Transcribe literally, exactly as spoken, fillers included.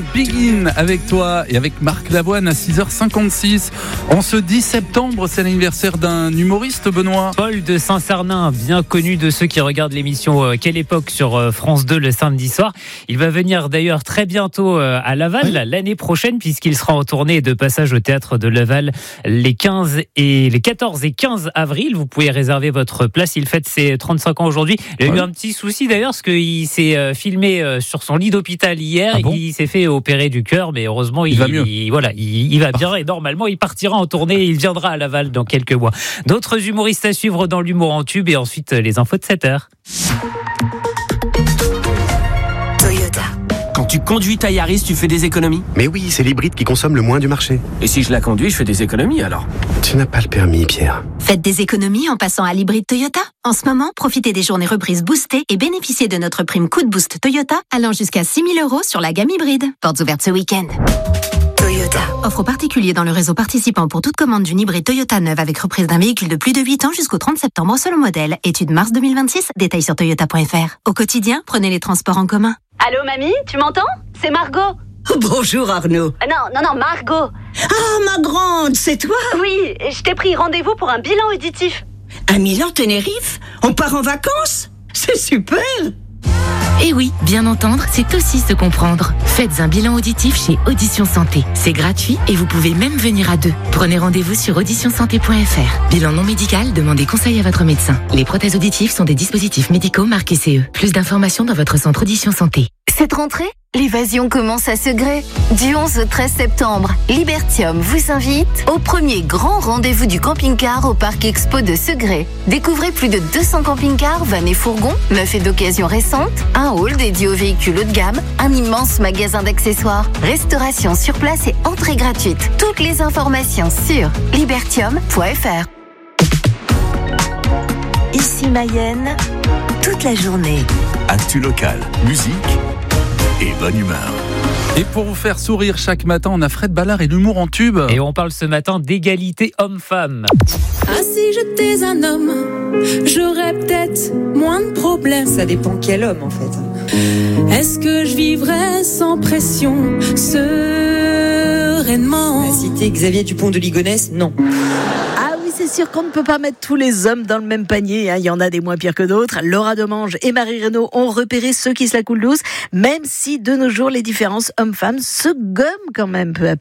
Begin avec toi et avec Marc Lavoine à six heures cinquante-six. En ce dix septembre, c'est l'anniversaire d'un humoriste, Benoît. Paul de Saint-Cernin, bien connu de ceux qui regardent l'émission euh, Quelle époque sur euh, France deux le samedi soir. Il va venir d'ailleurs très bientôt euh, à Laval, oui. l'année prochaine, puisqu'il sera en tournée de passage au théâtre de Laval les quinze et les quatorze et quinze avril. Vous pouvez réserver votre place. Il fête ses trente-cinq ans aujourd'hui. Il a ouais. eu un petit souci d'ailleurs, parce qu'il s'est euh, filmé euh, sur son lit d'hôpital hier. Ah bon il s'est fait opérer du cœur, mais heureusement, il, il va mieux. Il, voilà, il, il va bien et normalement, il partira en tournée et il viendra à Laval dans quelques mois. D'autres humoristes à suivre dans l'humour en tube et ensuite les infos de sept heures. Toyota. Quand tu conduis ta Yaris, tu fais des économies ? Mais oui, c'est l'hybride qui consomme le moins du marché. Et si je la conduis, je fais des économies alors ? Tu n'as pas le permis, Pierre. Faites des économies en passant à l'hybride Toyota. En ce moment, profitez des journées reprises boostées et bénéficiez de notre prime coup de boost Toyota allant jusqu'à six mille euros sur la gamme hybride. Portes ouvertes ce week-end. Toyota. Offre aux particuliers dans le réseau participant pour toute commande d'une hybride Toyota neuve avec reprise d'un véhicule de plus de huit ans jusqu'au trente septembre selon modèle. Étude mars deux mille vingt-six. Détails sur toyota point f r. Au quotidien, prenez les transports en commun. Allô mamie, tu m'entends ? C'est Margot. Bonjour Arnaud. Ah non, non, non, Margot. Ah ma grande, c'est toi ? Oui, je t'ai pris rendez-vous pour un bilan auditif. À Milan, Tenerife ? On part en vacances ? C'est super ! Et oui, bien entendre, c'est aussi se comprendre. Faites un bilan auditif chez Audition Santé. C'est gratuit et vous pouvez même venir à deux. Prenez rendez-vous sur audition santé point f r. Bilan non médical, demandez conseil à votre médecin. Les prothèses auditives sont des dispositifs médicaux marqués C E. Plus d'informations dans votre centre Audition Santé. Cette rentrée, l'évasion commence à Segré. Du onze au treize septembre, Libertium vous invite au premier grand rendez-vous du camping-car au Parc Expo de Segré. Découvrez plus de deux cents camping-cars, vannes et fourgons, neufs et d'occasion récente, un hall dédié aux véhicules haut de gamme, un immense magasin d'accessoires, restauration sur place et entrée gratuite. Toutes les informations sur libertium point f r. Ici Mayenne, toute la journée. Actu locale, musique et bonne humeur. Et pour vous faire sourire chaque matin, on a Fred Ballard et l'humour en tube. Et on parle ce matin d'égalité homme-femme. Ah, si j'étais un homme, j'aurais peut-être moins de problèmes. Ça dépend quel homme en fait. Est-ce que je vivrais sans pression, sereinement ? Bah, si t'es Xavier Dupont de Ligonnès, non. C'est sûr qu'on ne peut pas mettre tous les hommes dans le même panier, hein. Il y en a des moins pires que d'autres. Laura Demange et Marie Reynaud ont repéré ceux qui se la coulent douce, même si de nos jours les différences hommes-femmes se gomment quand même peu à peu.